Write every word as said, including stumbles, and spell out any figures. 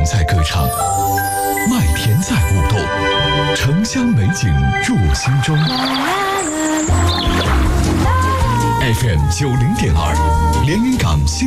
在歌唱，麦田在舞动，城乡美景入心中。F M 九零点二，连云港新